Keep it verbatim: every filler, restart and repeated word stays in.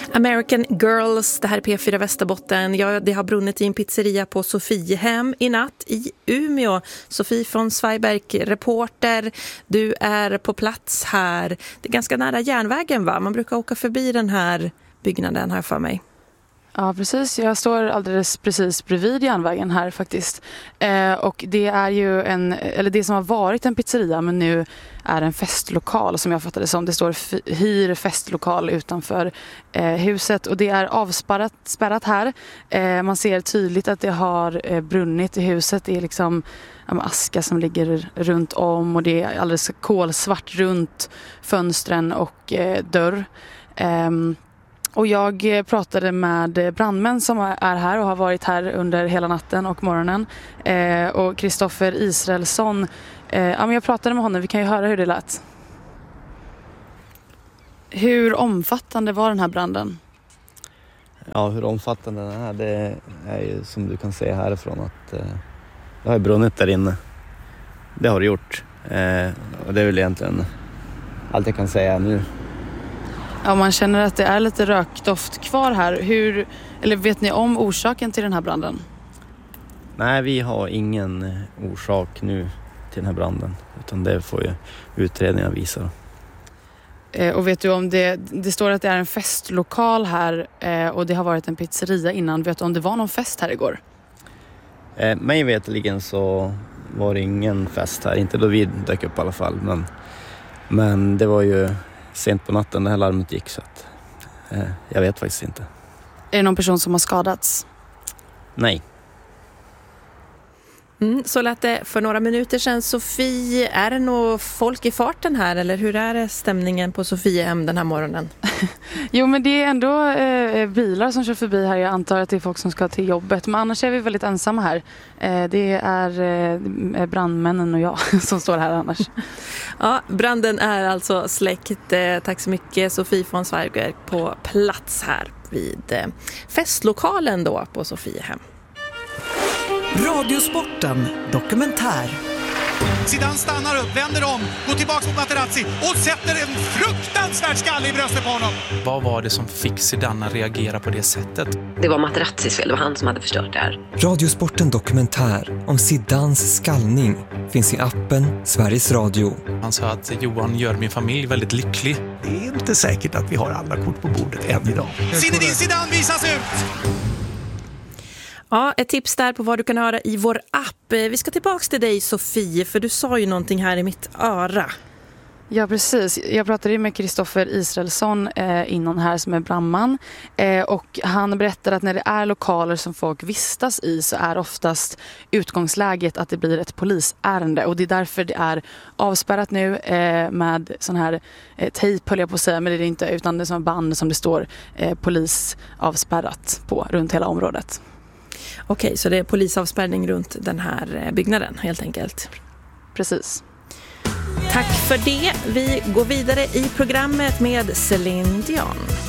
American Girls, det här är P fyra Västerbotten. Ja, det har brunnit i en pizzeria på Sofiehem i natt i Umeå. Sofie från Sveiberg, reporter. Du är på plats här. Det är ganska nära järnvägen, va? Man brukar åka förbi den här byggnaden här för mig. Ja, precis. Jag står alldeles precis bredvid järnvägen här faktiskt. Eh, och det är ju en, eller det som har varit en pizzeria men nu är en festlokal som jag fattade som. Det står f- hyr festlokal utanför eh, huset och det är avspärrat spärrat här. Eh, man ser tydligt att det har eh, brunnit i huset. Det är liksom ja, aska som ligger runt om och det är alldeles kolsvart runt fönstren och eh, dörr. Eh, Och jag pratade med brandmän som är här och har varit här under hela natten och morgonen. Eh, och Kristoffer Israelsson, eh, ja, men jag pratade med honom, vi kan ju höra hur det lät. Hur omfattande var den här branden? Ja, hur omfattande den är, det är ju som du kan se härifrån att eh, det har brunnit där inne. Det har det gjort. Eh, och det är väl egentligen allt jag kan säga nu. Ja, man känner att det är lite rökdoft kvar här. Hur, eller vet ni om orsaken till den här branden? Nej, vi har ingen orsak nu till den här branden. Utan det får ju utredningar visa. Eh, och vet du om det, det står att det är en festlokal här eh, och det har varit en pizzeria innan. Vet du om det var någon fest här igår? Eh, mig vetligen så var det ingen fest här. Inte då vi dök upp i alla fall. Men, men det var ju sent på natten det här larmet gick så att eh, jag vet faktiskt inte. Är det någon person som har skadats? Nej. Mm, så lät det för några minuter sedan. Sofie, är det nog folk i farten här eller hur är det stämningen på Sofiehem den här morgonen? Jo, men det är ändå eh, bilar som kör förbi här. Jag antar att det är folk som ska till jobbet. Men annars är vi väldigt ensamma här. Eh, det är eh, brandmännen och jag som står här annars. Ja, branden är alltså släckt. Eh, tack så mycket Sofie från Sveriges på plats här vid eh, festlokalen då på Sofiehem. Radiosporten dokumentär. Zidane stannar upp, vänder om, går tillbaka mot Materazzi och sätter en fruktansvärd skalle i bröstet på honom. Vad var det som fick Zidane att reagera på det sättet? Det var Materazzis fel, det var han som hade förstört det här. Radiosporten dokumentär om Zidanes skallning finns i appen Sveriges Radio. Han sa att Johan gör min familj väldigt lycklig. Det är inte säkert att vi har alla kort på bordet än idag. Zinedine Zidane visas ut! Ja, ett tips där på vad du kan höra i vår app. Vi ska tillbaka till dig Sofie, för du sa ju någonting här i mitt öra. Ja, precis. Jag pratade med Kristoffer Israelsson eh, innan här som är brandman. Eh, och han berättar att när det är lokaler som folk vistas i så är oftast utgångsläget att det blir ett polisärende. Och det är därför det är avspärrat nu eh, med sån här eh, tejp, höll jag på att säga, men det är det inte, utan det är som band som det står eh, polis avspärrat på runt hela området. Okej, så det är polisavspärrning runt den här byggnaden helt enkelt. Precis. Tack för det. Vi går vidare i programmet med Céline Dion.